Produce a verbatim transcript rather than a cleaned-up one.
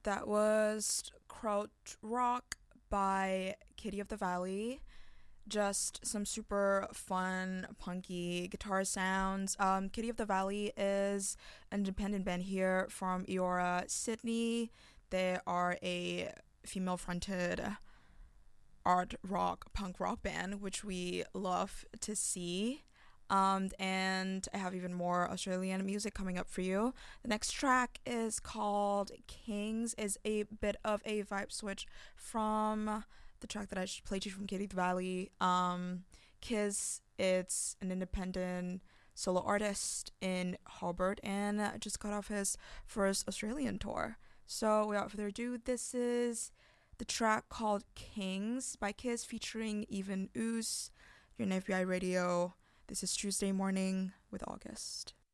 That was Kraut Rock by Kitty of the Valley. Just some super fun, punky guitar sounds. Um, Kitty of the Valley is an independent band here from Eora, Sydney. They are a female fronted art rock, punk rock band, which we love to see. Um, and I have even more Australian music coming up for you. The next track is called Kings, is a bit of a vibe switch from the track that I just played you from Kitty Valley. Um, Kiz, it's an independent solo artist in Hobart and just got off his first Australian tour. So without further ado, this is the track called Kings by Kiz featuring Even Ooze. You're on F B I Radio. This is Tuesday Morning with August.